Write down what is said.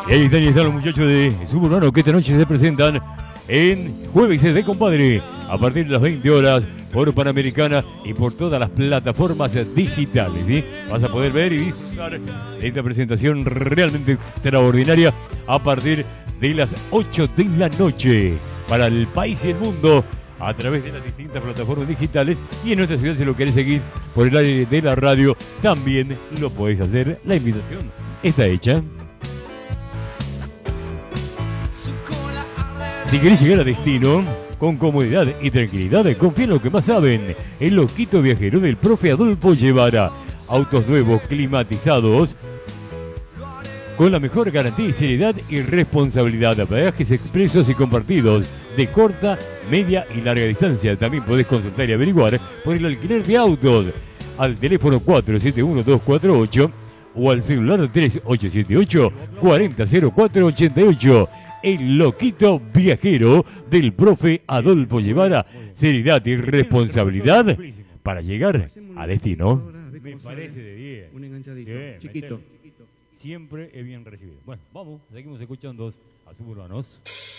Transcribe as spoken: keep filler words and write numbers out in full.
Y ahí están, y están los muchachos de Suburbano que esta noche se presentan en Jueves de Compadre a partir de las veinte horas por Panamericana y por todas las plataformas digitales, ¿sí? Vas a poder ver y disfrutar de esta presentación realmente extraordinaria a partir de las ocho de la noche para el país y el mundo a través de las distintas plataformas digitales, y en nuestra ciudad, si lo querés seguir por el aire de la radio, también lo podés hacer. La invitación está hecha. Si querés llegar a destino con comodidad y tranquilidad, confía en lo que más saben, el Loquito Viajero del profe Adolfo Guevara. Autos nuevos, climatizados, con la mejor garantía y seriedad y responsabilidad. Viajes expresos y compartidos de corta, media y larga distancia. También podés consultar y averiguar por el alquiler de autos al teléfono cuatro siete uno dos cuatro ocho o al celular tres ocho siete ocho cuatro cero cero cuatro ocho ocho. El Loquito Viajero del profe Adolfo Guevara. Seriedad y responsabilidad para llegar a destino. Me parece de diez. Un enganchadito, Bien, chiquito. siempre es bien recibido. Bueno, vamos, seguimos escuchando a Suburbanos.